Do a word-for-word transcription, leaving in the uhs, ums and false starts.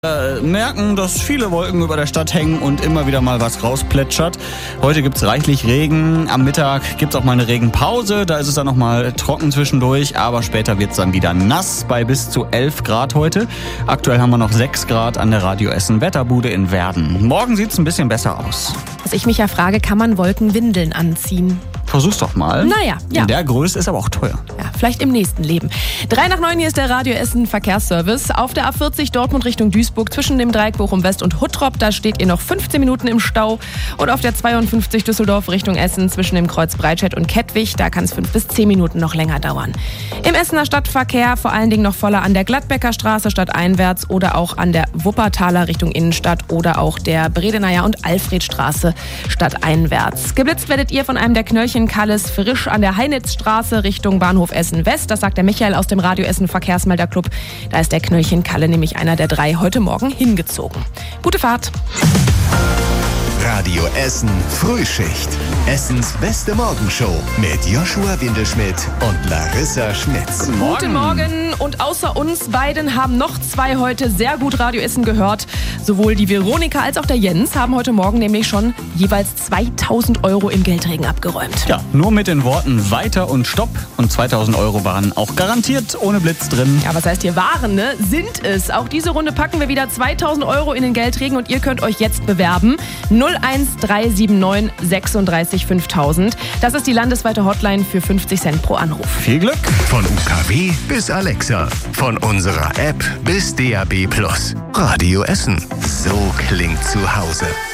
Äh, merken, dass viele Wolken über der Stadt hängen und immer wieder mal was rausplätschert. Heute gibt's reichlich Regen. Am Mittag gibt's auch mal eine Regenpause. Da ist es dann noch mal trocken zwischendurch. Aber später wird's dann wieder nass bei bis zu elf Grad heute. Aktuell haben wir noch sechs Grad an der Radio Essen Wetterbude in Werden. Morgen sieht's ein bisschen besser aus. Was ich mich ja frage, kann man Wolkenwindeln anziehen? Versuch's doch mal. Naja, ja. In der Größe ist aber auch teuer. Ja, vielleicht im nächsten Leben. Drei nach neun, hier ist der Radio Essen Verkehrsservice. Auf der A vierzig Dortmund Richtung Duisburg zwischen dem Dreieck Bochum West und Huttrop, da steht ihr noch fünfzehn Minuten im Stau. Und auf der zweiundfünfzig Düsseldorf Richtung Essen zwischen dem Kreuz Breitscheid und Kettwig, da kann es fünf bis zehn Minuten noch länger dauern. Im Essener Stadtverkehr vor allen Dingen noch voller an der Gladbecker Straße stadteinwärts oder auch an der Wuppertaler Richtung Innenstadt oder auch der Bredeneier und Alfredstraße stadteinwärts. Geblitzt werdet ihr von einem der Knöllchen Kalles frisch an der Heinitzstraße Richtung Bahnhof Essen West. Das sagt der Michael aus dem Radio Essen Verkehrsmelderclub. Da ist der Knöllchen Kalle nämlich einer der drei heute Morgen hingezogen. Gute Fahrt. Radio Essen Frühschicht. Essens beste Morgenshow mit Joshua Windelschmidt und Larissa Schmitz. Guten Morgen. Guten Morgen. Und außer uns beiden haben noch zwei heute sehr gut Radio Essen gehört. Sowohl die Veronika als auch der Jens haben heute Morgen nämlich schon jeweils zweitausend Euro im Geldregen abgeräumt. Ja, nur mit den Worten weiter und stopp. Und zweitausend Euro waren auch garantiert ohne Blitz drin. Ja, was heißt hier waren, ne? Sind es. Auch diese Runde packen wir wieder zweitausend Euro in den Geldregen und ihr könnt euch jetzt bewerben. null eins drei sieben neun sechsunddreißig fünftausend. Das ist die landesweite Hotline für fünfzig Cent pro Anruf. Viel Glück! Von U K W bis Alexa. Von unserer App bis D A B Plus. Radio Essen. So klingt zu Hause.